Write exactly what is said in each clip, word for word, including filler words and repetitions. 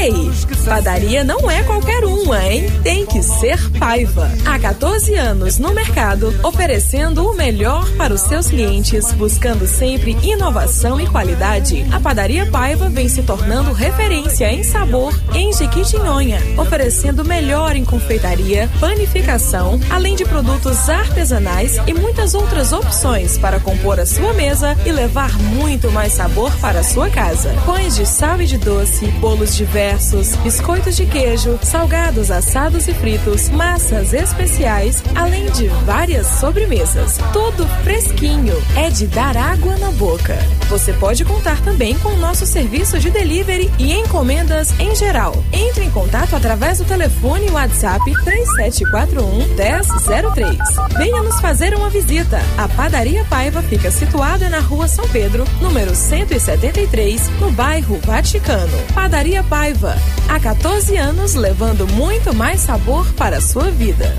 aí, padaria não é qualquer uma, hein? Tem que ser Paiva. Há quatorze anos no mercado, oferecendo o melhor para os seus clientes, buscando sempre inovação e qualidade. A Padaria Paiva vem se tornando referência em sabor em Jequitinhonha, oferecendo o melhor em confeitaria, panificação, além de produtos artesanais e muitas outras opções para compor a sua mesa e levar muito mais sabor para a sua casa. Pães de sal e de doce, bolos diversos, biscoitos de queijo, salgados, assados e fritos, massas especiais, além de várias sobremesas. Tudo fresquinho, é de dar água na boca. Você pode contar também com o nosso serviço de delivery e encomendas em geral. Entre em contato através do telefone WhatsApp três sete quatro um, um zero zero três. Venha nos fazer uma visita. A Padaria Paiva fica situada na Rua São Pedro, número cento e setenta e três, no bairro Vaticano. Padaria Paiva, há quatorze anos levando muito mais sabor para a sua vida.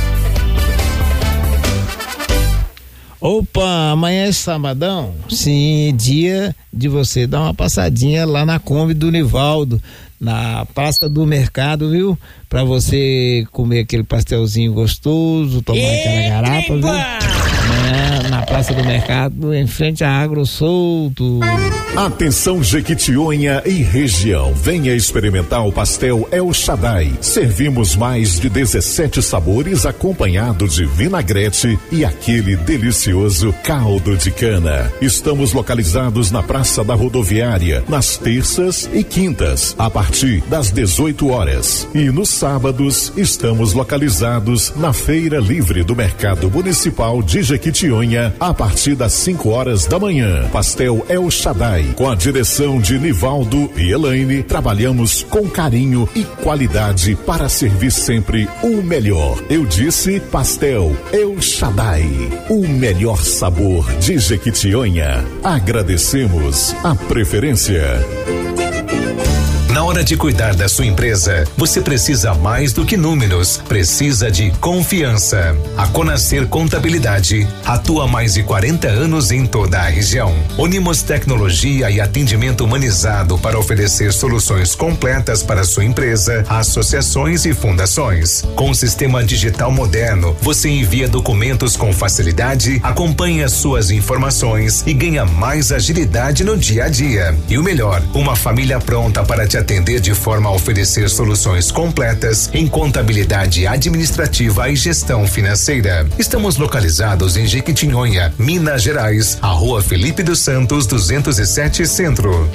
Opa, amanhã é sabadão? Sim, dia de você dar uma passadinha lá na Kombi do Nivaldo, na Praça do Mercado, viu? Pra você comer aquele pastelzinho gostoso, tomar e aquela garapa, viu? É, na Praça do Mercado, em frente a Agro Solto. Atenção Jequitinhonha e região, venha experimentar o pastel El Shaddai. Servimos mais de dezessete sabores acompanhado de vinagrete e aquele delicioso caldo de cana. Estamos localizados na Praça da Rodoviária, nas terças e quintas, a partir das dezoito horas. E nos sábados estamos localizados na Feira Livre do Mercado Municipal de Jequitinhonha, a partir das cinco horas da manhã. Pastel El Shaddai, com a direção de Nivaldo e Elaine, trabalhamos com carinho e qualidade para servir sempre o melhor. Eu disse Pastel El Shaddai, o melhor sabor de Jequitinhonha. Agradecemos a preferência. Na hora de cuidar da sua empresa, você precisa mais do que números, precisa de confiança. A Conascer Contabilidade atua há mais de quarenta anos em toda a região. Unimos tecnologia e atendimento humanizado para oferecer soluções completas para sua empresa, associações e fundações. Com o sistema digital moderno, você envia documentos com facilidade, acompanha suas informações e ganha mais agilidade no dia a dia. E o melhor, uma família pronta para te atender de forma a oferecer soluções completas em contabilidade administrativa e gestão financeira. Estamos localizados em Jequitinhonha, Minas Gerais, a Rua Felipe dos Santos, duzentos e sete Centro.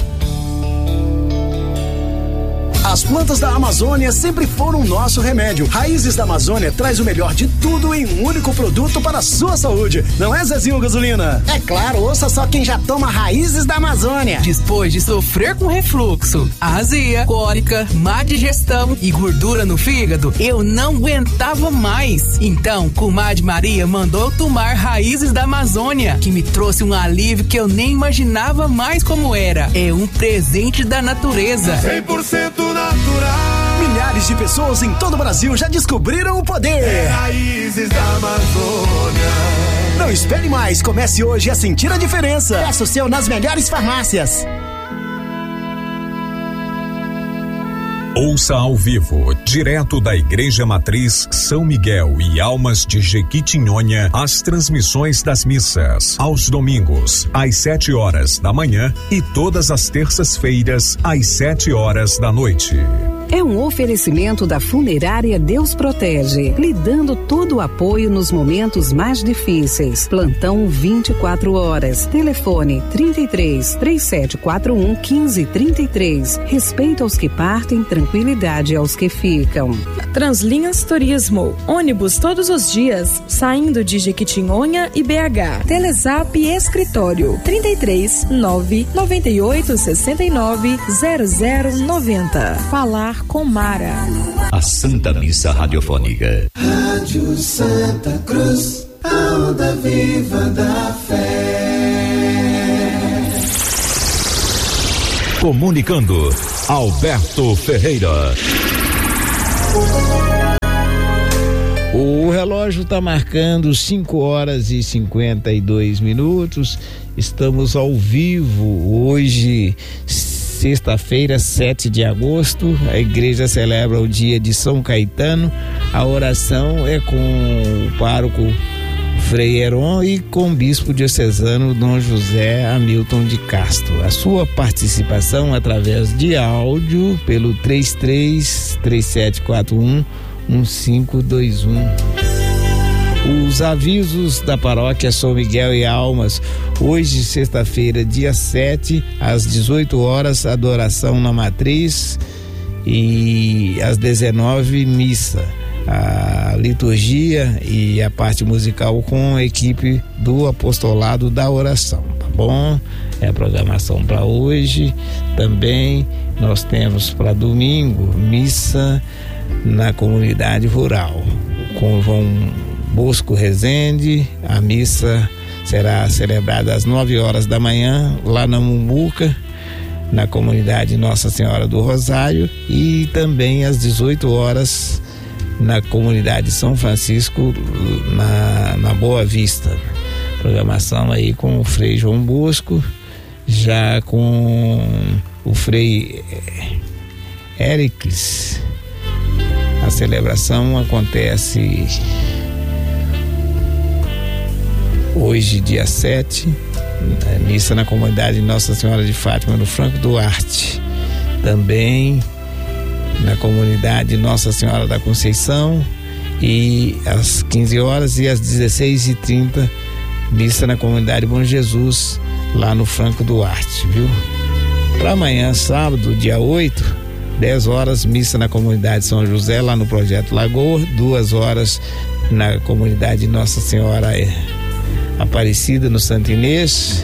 As plantas da Amazônia sempre foram nosso remédio. Raízes da Amazônia traz o melhor de tudo em um único produto para a sua saúde. Não é, Zezinho Gasolina? É claro, ouça só quem já toma Raízes da Amazônia. Depois de sofrer com refluxo, azia, cólica, má digestão e gordura no fígado, eu não aguentava mais. Então, comadre Maria mandou tomar Raízes da Amazônia, que me trouxe um alívio que eu nem imaginava mais como era. É um presente da natureza. cem por cento natural. Milhares de pessoas em todo o Brasil já descobriram o poder. É Raízes da Amazônia. Não espere mais, comece hoje a sentir a diferença. Peça o seu nas melhores farmácias. Ouça ao vivo, direto da Igreja Matriz São Miguel e Almas de Jequitinhonha, as transmissões das missas, aos domingos, às sete horas da manhã e todas as terças-feiras, às sete horas da noite. É um oferecimento da Funerária Deus Protege, lhe dando todo o apoio nos momentos mais difíceis. Plantão vinte e quatro horas. Telefone trinta e três, três sete quatro um, quinze trinta e três. Respeito aos que partem, tranquilidade aos que ficam. Translinhas Turismo. Ônibus todos os dias, saindo de Jequitinhonha e B H. Telezap Escritório trinta e três, nove, noventa e oito, sessenta e nove, zero zero noventa. Falar com Mara. A Santa Missa Radiofônica. Rádio Santa Cruz, a onda viva da fé. Comunicando, Alberto Ferreira. O relógio está marcando cinco horas e cinquenta e dois minutos. Estamos ao vivo hoje, sexta-feira, sete de agosto, a igreja celebra o dia de São Caetano. A oração é com o pároco Frei Heron e com o bispo diocesano Dom José Hamilton de Castro. A sua participação através de áudio pelo três três três sete quatro um um cinco dois um. Os avisos da paróquia São Miguel e Almas. Hoje, sexta-feira, dia sete, às dezoito horas, adoração na matriz, e às dezenove, missa. A liturgia e a parte musical com a equipe do apostolado da oração, tá bom? É a programação para hoje. Também nós temos para domingo missa na comunidade rural com João Bosco Rezende. A missa será celebrada às nove horas da manhã lá na Mumbuca, na comunidade Nossa Senhora do Rosário, e também às dezoito horas na comunidade São Francisco, na, na Boa Vista. Programação aí com o Frei João Bosco, já com o Frei Éricles. A celebração acontece hoje, dia sete, missa na comunidade Nossa Senhora de Fátima, no Franco Duarte. Também na comunidade Nossa Senhora da Conceição, e às quinze horas e às dezesseis e trinta, missa na comunidade Bom Jesus, lá no Franco Duarte, viu? Para amanhã, sábado, dia oito, dez horas, missa na comunidade São José, lá no Projeto Lagoa, duas horas na comunidade Nossa Senhora Aparecida, no Santo Inês.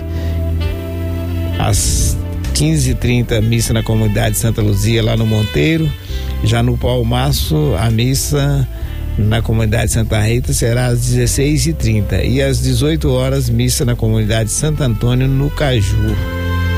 Às quinze e trinta, missa na comunidade Santa Luzia, lá no Monteiro. Já no Palmaço, a missa na comunidade Santa Rita será às dezesseis e trinta, e às dezoito horas, missa na comunidade Santo Antônio, no Caju.